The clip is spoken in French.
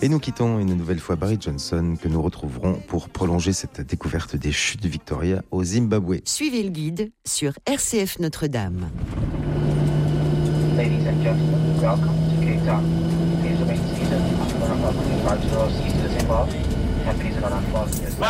Et nous quittons une nouvelle fois Barry Johnson, que nous retrouverons pour prolonger cette découverte des chutes de Victoria au Zimbabwe. Suivez le guide sur RCF Notre-Dame. Ladies and gentlemen, welcome to Cape Town. Please remain seated until one of our clean vibes seas to the Zimbabwe, and please do not unfasten your